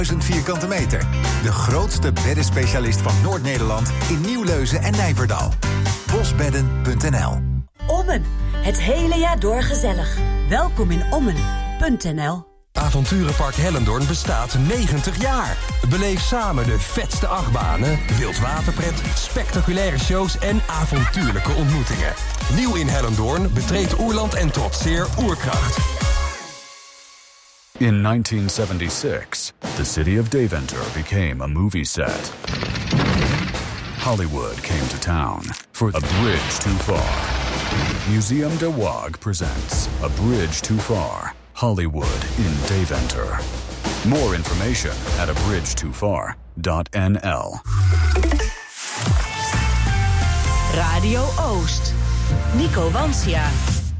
1000 vierkante meter. De grootste beddenspecialist van Noord-Nederland in Nieuwleuzen en Nijverdal. Bosbedden.nl. Ommen. Het hele jaar door gezellig. Welkom in Ommen.nl. Avonturenpark Hellendoorn bestaat 90 jaar. Beleef samen de vetste achtbanen, wildwaterpret, spectaculaire shows en avontuurlijke ontmoetingen. Nieuw in Hellendoorn betreedt Oerland en trotseer Oerkracht. In 1976, the city of Deventer became a movie set. Hollywood came to town for A Bridge Too Far. Museum de Waag presents A Bridge Too Far, Hollywood in Deventer. More information at abridgetofar.nl. Radio Oost. Nico Wansja.